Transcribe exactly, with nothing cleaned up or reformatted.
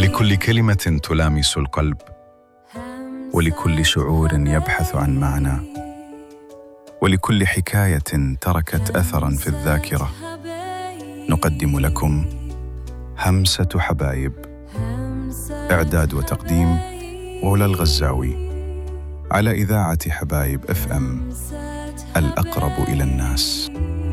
لكل كلمة تلامس القلب، ولكل شعور يبحث عن معنى، ولكل حكاية تركت أثراً في الذاكرة، نقدم لكم همسة حبايب. إعداد وتقديم أولى الغزاوي، على إذاعة حبايب إف إم، الأقرب إلى الناس.